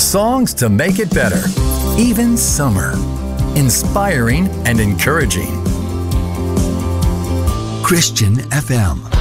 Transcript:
Songs to make it better, even summer. Inspiring and encouraging. Christian FM.